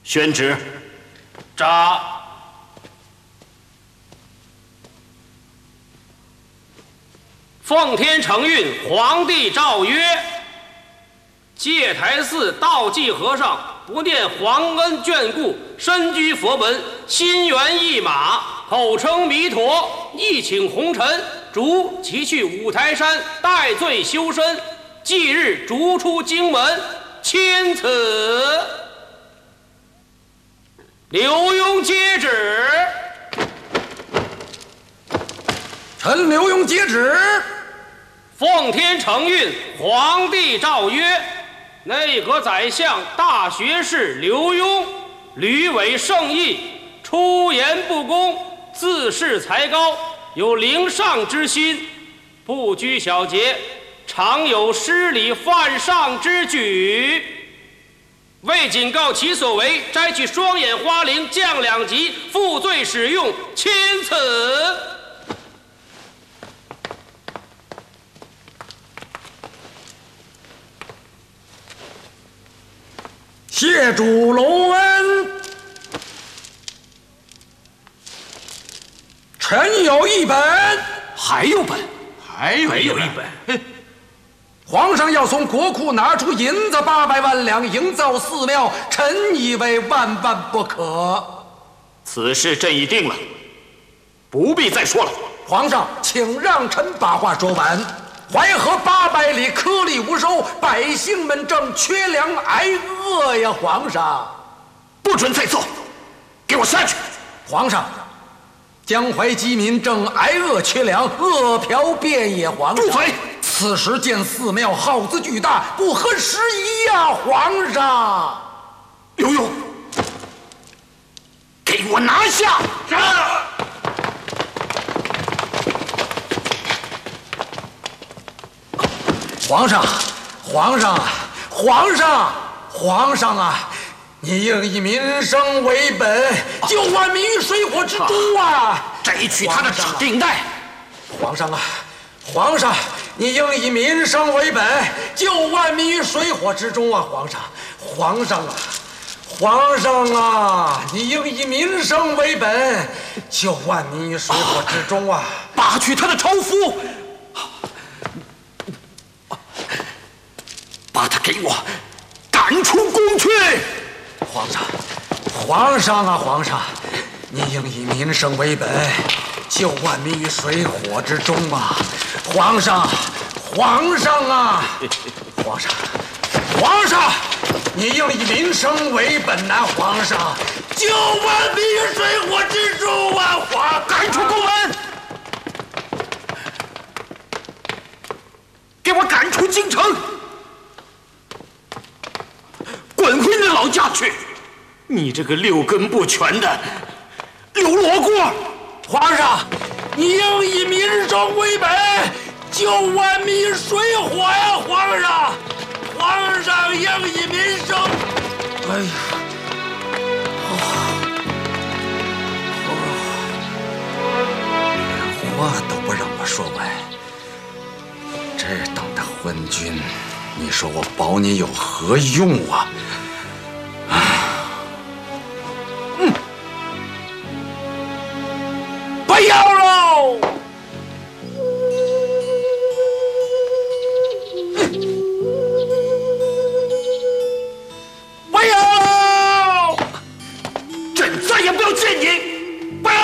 宣旨。 札。奉天承运，皇帝诏曰：戒台寺道济和尚不念皇恩眷顾，身居佛门，心猿意马，口称弥陀，亦请红尘逐其去五台山戴罪修身，即日逐出京门，钦此。刘墉接旨。 臣刘墉接旨。 奉天承运，皇帝诏曰：内阁宰相、大学士刘墉屡违圣意，出言不公，自恃才高，有凌上之心，不拘小节，常有失礼犯上之举。为警告其所为，摘取双眼花翎降2级，负罪使用，钦此。 谢主隆恩。臣有一本。 还有本？还有一本？ 皇上要从国库拿出银子800万两，营造寺庙，臣以为万万不可。 此事朕已定了，不必再说了。 皇上，请让臣把话说完。淮河800里颗粒无收，百姓们正缺粮挨饿呀！皇上， 不准再奏，给我下去！ 皇上，江淮饥民正挨饿缺粮，饿殍遍野。皇上， 住嘴！ 此时建寺庙耗资巨大，不合时宜呀！皇上， 刘墉，给我拿下！ 皇上，皇上，皇上，皇上啊！你应以民生为本，救万民于水火之中啊！ 摘取他的领带。 皇上啊，皇上，你应以民生为本，救万民于水火之中啊！皇上，皇上啊，皇上啊，你应以民生为本，救万民于水火之中啊！ 拔去他的朝服。把他给我赶出宫去！ 皇上，皇上啊，皇上，你应以民生为本，救万民于水火之中啊！皇上，皇上啊，皇上，皇上，你应以民生为本呐！皇上，救万民于水火之中啊！ 赶出宫门，给我赶出京城！滚回你的老家去！你这个6根不全的刘罗锅！ 皇上，你应以民生为本，救万民于水火呀！皇上，皇上应以民生。哎呀，连话都不让我说完，这等的昏君，你说我保你有何用啊？不要喽！不要喽！ 朕再也不要见你！